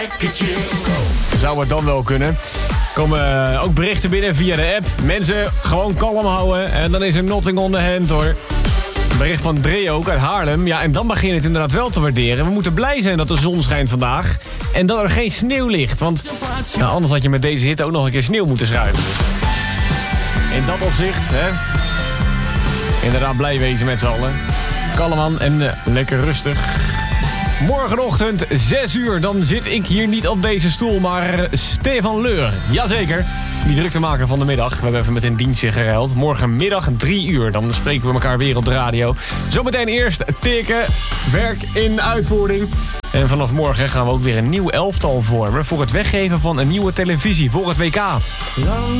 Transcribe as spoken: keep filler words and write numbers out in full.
Zou het dan wel kunnen? Komen ook berichten binnen via de app. Mensen, gewoon kalm houden. En dan is er nothing on the hand, hoor. Een bericht van Dre ook uit Haarlem. Ja, en dan begin je het inderdaad wel te waarderen. We moeten blij zijn dat de zon schijnt vandaag. En dat er geen sneeuw ligt. Want nou, anders had je met deze hitte ook nog een keer sneeuw moeten schuiven. In dat opzicht, hè. Inderdaad blij wezen met z'n allen. Kalm aan en uh, lekker rustig. Morgenochtend, zes uur, dan zit ik hier niet op deze stoel, maar Stefan Leur. Jazeker, die druktemaker van de middag. We hebben even met een dienstje geruild. Morgenmiddag, drie uur, dan spreken we elkaar weer op de radio. Zometeen eerst tikken, werk in uitvoering. En vanaf morgen gaan we ook weer een nieuw elftal vormen voor het weggeven van een nieuwe televisie voor het W K. Lang